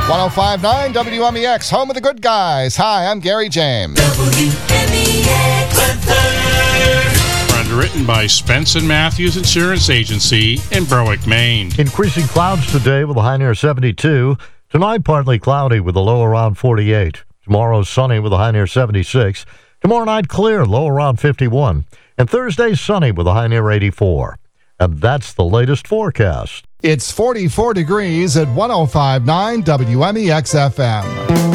105.9 WMEX, home of the good guys. Hi, I'm Gary James. WMEX weather. Underwritten by Spence & Matthews Insurance Agency in Berwick, Maine. Increasing clouds today with a high near 72. Tonight, partly cloudy with a low around 48. Tomorrow, sunny with a high near 76. Tomorrow night, clear, low around 51. And Thursday, sunny with a high near 84. And that's the latest forecast. It's 44 degrees at 105.9 WMEX FM.